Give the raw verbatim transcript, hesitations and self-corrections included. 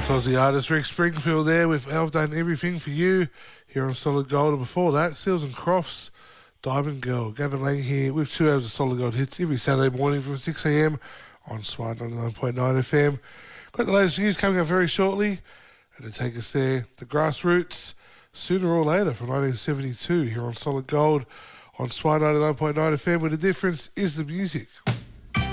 Aussie artist Rick Springfield there with I've Done Everything For You here on Solid Gold. And before that, Seals and Crofts, Diamond Girl. Gavin Lang here with two hours of Solid Gold hits every Saturday morning from six a m on Smart ninety-nine point nine F M. Got the latest news coming up very shortly. And to take us there, the Grassroots, Sooner or Later from nineteen seventy-two here on Solid Gold on Smart ninety-nine point nine F M, where the difference is the music.